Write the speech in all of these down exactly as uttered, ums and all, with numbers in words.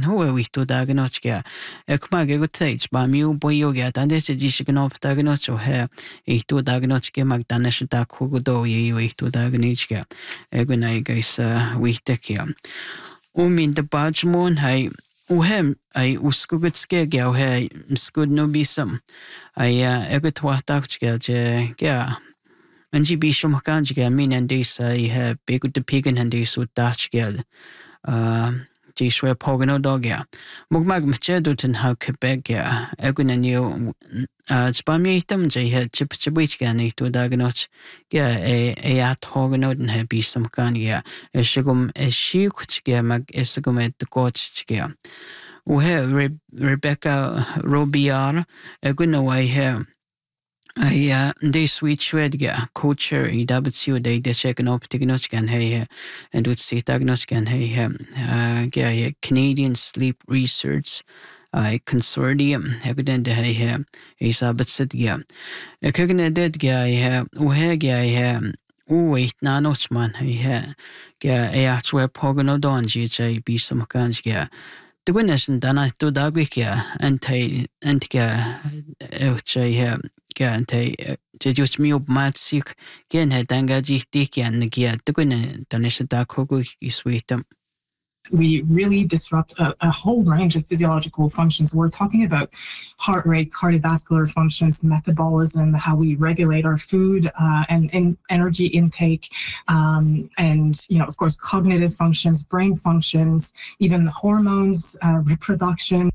hoe we to dagenotska. Ek mag ego teach ba mi boyoga dan dese jishgnop dagenotso he ich to dagenotske mag danesh da kogodo ye ich to dagenitska. Ego na guys witekia. Um in the Bajmon hai uhem ai uskugutske gau he skud no bisam. Ai ego twatachka je ja. Anji bishum kanjga min and this I have big the pig and this would Dutch girl. Uh, Jishwe Pogano dogya. Mugmag Macheduten how Quebec ya. Egun and you spamitum jay had chip chibichgani to Daganoch. Yeah, a a at Hoganodin had be some kanya. A shigum a shikuchgia mag esagum at the coachgia. We have Rebecca Robiar. Egun away here. I uh, they sweet shredga culture I W they de check an optic can hey and would see tagnoch can hey uh yeah Canadian Sleep Research I consortium hegden de hey is abat sit yeah a kugna dead guy ha uhe guy ha u wait na noch man hey yeah a actual pogano donji jay be some kinds yeah the winners and then I do that week yeah and hey and yeah jay ja te je just mi op mat sik gen het danga jihti kiangia tukun tanisha kogu iswitam. We really disrupt a, a whole range of physiological functions. We're talking about heart rate, cardiovascular functions, metabolism, how we regulate our food uh, and, and energy intake, um, and you know, of course, cognitive functions, brain functions, even hormones, uh, reproduction.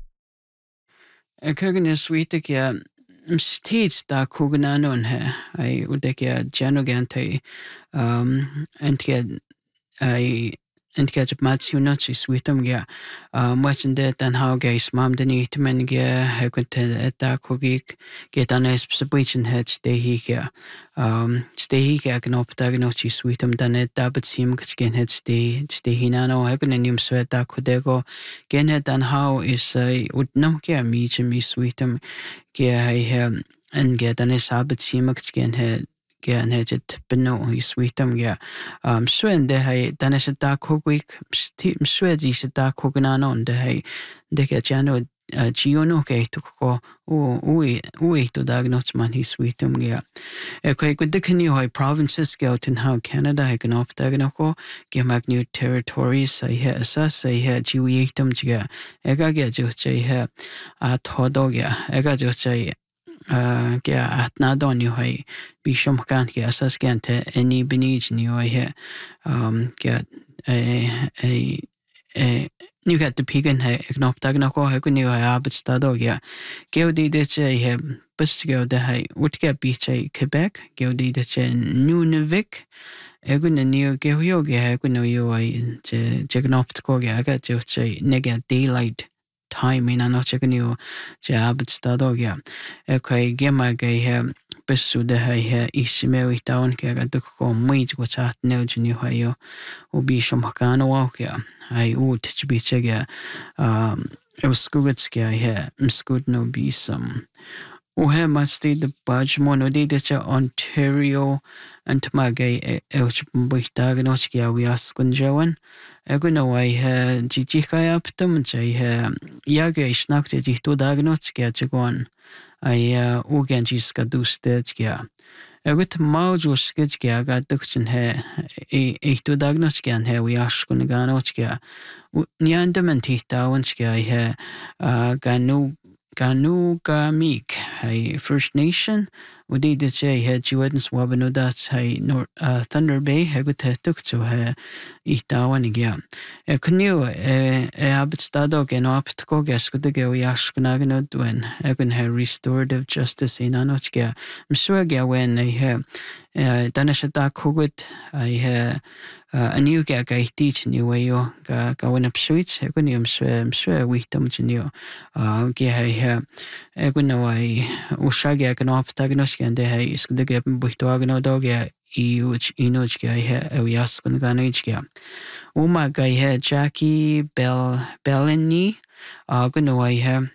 Kogan iswitik ja. Steeds da kugenanon he I udekia janogante um entke I entke matsunochi switum ja um watching that and how guys mam den it men ge hekunte eta kugik get an subscription head stay here um stay here knop dagnochi switum dan eta but sim gen head stay stay hinano hekunenium sweta kudego gen head and how is I would no care me to me switum ge I and get an isabat simak gen head gen head beno is sweetum ge um swen de hay danes da kogik swedi se da kognano de hay de ge jano giono ke to ko o ui ui to diagnose man his sweetum ge okay good the can you high provinces go in how Canada I can op diagnoko ge mag new territories I ha assess I ha giwitum ge ega ge just jay ha at hodog ega just jay uh yeah at nadon you hay bishum kan ge asas gente any benij new I ha um get a a a nu get the pigan hay knop dagnako hay kun you hay abit stadog ya geodi de che hay bus go de hay would get beach Quebec geodi de che Nunavik egun new ge yo ge hay kun you I je je knop ko ge aga je che nega daylight time in an ochegnu je abit stadog ya okay gema ge hay besu de hay ismeri down ke aga de ko mwij go chat no jinu hayo obi shomkano ya I would to be chega um it was skugutski I mskud no be some o he must the badge mono de de Ontario and magay elch buitagnoski we ask kunjawan eguno I ha jijika aptum jay ha yaga snakte jito dagnoski jagon I ugen jiska dustedja Egut maujus sketchga got duction he a to dagnochgan he we ask kun ganochga Nyandamantita onchga he ganu ganu gamik hey First Nation Udi de che he Juedens wabano that's hey nor Thunder Bay he gut tuk to he itawan gya e knew e abit stadog en opt go ges good go yash kunagano dwen egun he restorative justice in anochga mswega when I he danashata kugut I he a new ga ga teach new way yo ga ga when up switch egun yum swe swe witam chinyo uh ge he egun no I ushaga kan opt agnoski de he is good ge buitogano dog ya iuch inuch ge he we ask kun ganage ge Uma ga he Jackie Bell Bellini uh gonna I he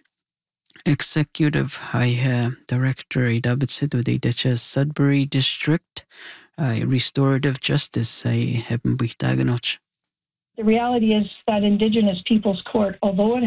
executive I he director I dabit situ de de Sudbury District uh, restorative justice I have been. The reality is that Indigenous Peoples Court, although it